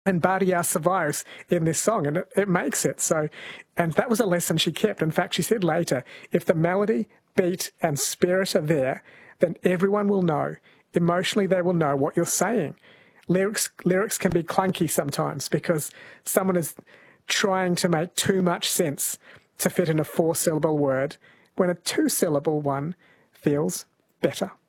and Bardia Savaris in this song, and it makes it. So, and that was a lesson she kept. In fact, she said later, if the melody, beat, and spirit are there, then everyone will know. Emotionally, they will know what you're saying. Lyrics can be clunky sometimes because someone is trying to make too much sense to fit in a 4-syllable word when a 2-syllable one feels better.